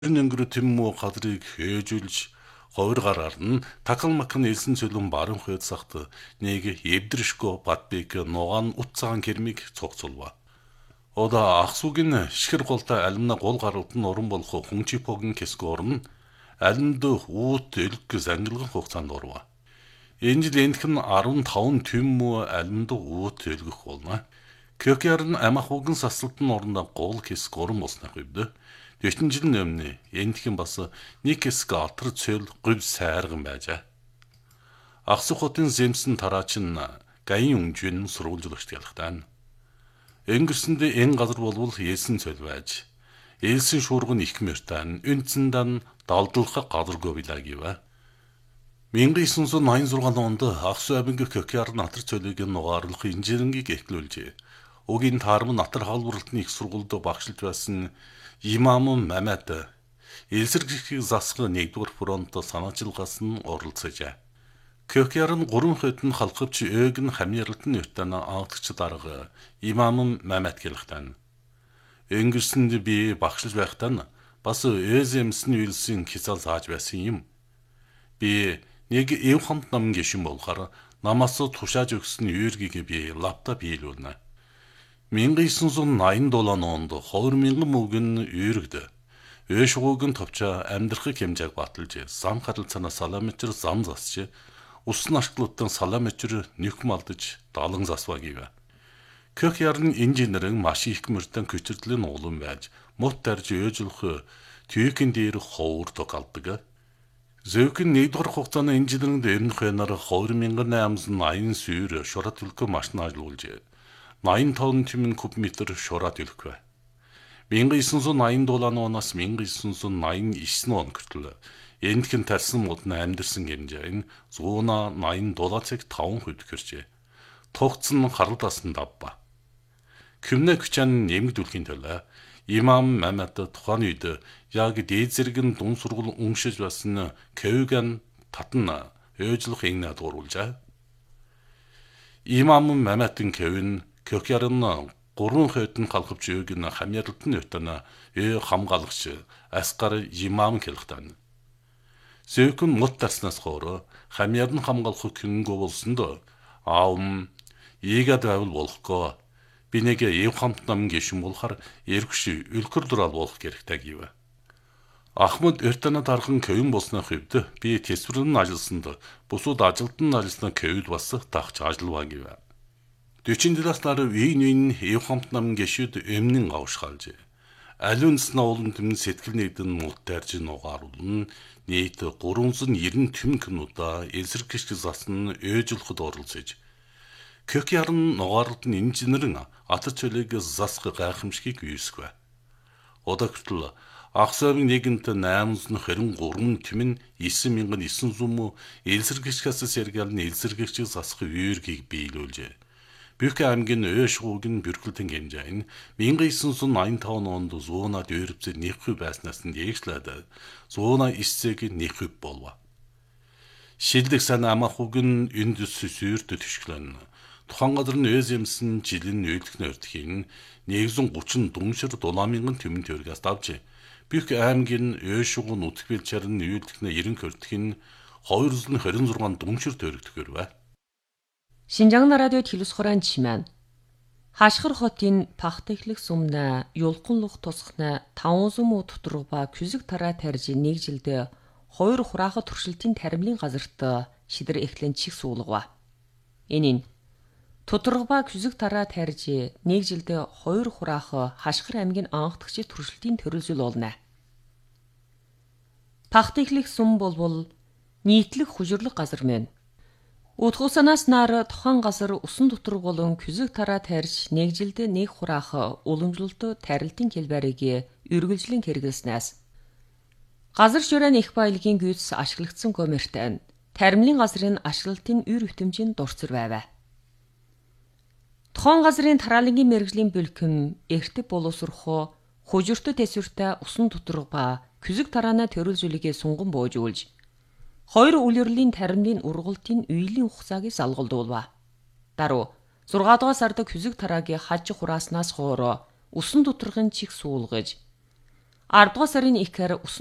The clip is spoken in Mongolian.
өнгөрө тэм кадрыг хөөжүүлж ховор гараар нь такал макн элсэн цөлөн барын хойд сахт нэг евдришко батбек ноган утцаан кермиг цогцолва. Ода ахсугийн шихэр голтой алимна гол гаралт нь уран болох хүнчипогийн кескор нь алимд уут элг зангилган хугацаанд орва. Энэ жил энх нь 15 тэм алимд уут элгэх болно. Кёкяр нь амахугийн сасалтын орондоо гол кескор болсноо хэвдэ. Ертөн жил өмнө энтхэн бас нэг хэсэг атар цөл гуйв сайрган байжээ. Ахсах хотын зэмсэн тараач нь гаян өмжвэн сурвалжлагч ялхтаа. Өнгөрсөнд энэ газар болвол ээлсэн цөл байж, ээлсэн шуурган их мөртан, үнцэндан далдлах газаргүй билаа гэвэ. 1986 онд Ахсу абинг Кёкяр натар цөлийг нугаарлах инженерингийг эхлүүлжээ. Угийн таарм натар халбарлалтын их сургуульд багшилж байсан Имам Мамед элсэргийхийг засах 1-р фронт санаачилгаас нь оролцожээ. Кёкяр нь 3 хойд нь халахвч өөг нь хамьярлалтын нэртэн аавдагч дарга Имам Мамед гэлхтэн. Өнгөрсөнд би багшилж байхдаа бас өөзэмсний үйлсийн хязгаал зааж байсан юм. Би нэг эв хамт нам гişin болохоор намаас тушааж өгсөн юургийг би лаптоп хийлүүлнэ. 1987 онд 20,000 мөнгөн үйрэгдэ. Өөшгөөг нь товчоо амьдрахыг хэмжээг баталж, зам харилцаанаа саламетр зам засч, усан ашиглалтан саламетр нөх малдаж, далан засваа гэв. Кёкяр нь инженерэн маш их мөртөн көчөрдлийн уулан байж, мут тарж өөжлөх түйкэн дээр ховор тогалдаг. Зөөхөн 1-р хугацааны инженеринд эмнэх хэнаар 2008 сүйр шурат төлкө машин ажиллуулжээ. 85 тимэн кубметр шурат төлкөө. 1980 оноос 1989 он хүртэл энтхэн тарсан модны амьдэрсэн гэмжээ нь 180 цаг 5 хүрчээ. Тогтсон харалтасан давба. Кümнэ күчэн нэмэгдүүлэхийн төлөө Имам Мамед тухайн үед яг дээд зэрэг дун сургууль уншиж байсан Кёган татна өөжлөх игнад оруулжээ. Имам Мамедын Кёвин Кёкяр нь 3 хойд нь халахвч өөг нь хамьярлалтын нэртэн хамгаалагч Асгар Имам гэлхтэн. Зөөхөн мут тарснаас хойш хамьяр нь хамгаалах хөнгө болсонд аавм ийгад байвал болохгүй. Би нэг эв хамт нам гişin болохоор эргүш өлкөр дурал болох хэрэгтэй гэв. Ахмад Эртана тархан Кёвин болсны хэвд би тэсвэрэн ажилласанд бусууд ажилтан ажилласны Кёвид бас тагч ажиллаваа гэв. 40 дилаас нар вийн эв хамт нам гişүд эмнэн авшхалж. Алюнс наулын төмн сэтгэл нэгдэн мултарж нугааруулн нийт 390 төм кинода элсэргэгч засна өөжлөхөд оролцож. Кёкяр нь нугаарлалтын инженерэн атар цөлийг засах гайхамшигыг үйсгвэ. Одогтл Ахсавын нэгэнт 823 тэмэн 9900 элсэргэгчээс сэргэлэн элсэргэгчийг засах үйргийг биелүүлжээ. Büyük аймгийн өөшгүүгийн бюргэлтэн гэмжээ нь 1985 онд зуунад өөрөвцөд нэхүү байснаас нь дээшлээд зуунаа исцэг нэхүү болва. Шилдэг сан амахугийн энд сүрд төшглөн. Тухайн газар нь өөзэмсэн жилийн үйлдэх нөрдхийн 130 дүншир $1,000 тэмэн төгрөгөөс давж. Büyük аймгийн өөшгүүн үтгэвэлчээр нь үйлдэх 90 хөрдхийн 226 дүншир төгрөгтгөр бай. Шинжаан радиод хэлсхоран чимэн. Хашгир хотын пахтехлэх сумна юлхунлух тусхна 500 муу тутрууба küzэг тараа тарж нэг жилдээ 2 хураахад туршилтын таримлын газарт шидэр эхлэн чих суулгава. Энэ тутрууба küzэг тараа тарж нэг жилдээ 2 хураах Хашгир аймгийн анхдагчид туршилтын төрөлжил болно. Пахтехлэх сум болвол нийтлэг хужирлах газар мэн. Утгуулсанаас нар тухайн газар усан доторг болон küzэг тараа тарж нэг жилдээ нэг хураах уламжлалт тарилтын хэлбэрийг үргэлжлэн хэрэглэснээс газар шуурын их баялагын гүйц ашиглагдсан гомертэй таримлын газрын ашиглалтын үр хэмжээнд дурцэр байв. Тухайн газрын тараалангийн мэргэжлийн бөлкөм эртэг боловсрохоо хужирт тэсвэртэй усан доторг ба küzэг тараана төрөлжүүлэгээ сунган боожуулж 2 үлрэлийн таримлын ургалтын үеийн хугацааг салгалдуулва. Даруй 6 дугаар сард küzэг тараагийн хаж хурааснаас хоороо усан доторгын чих суулгаж 10 дугаар сарын ихэр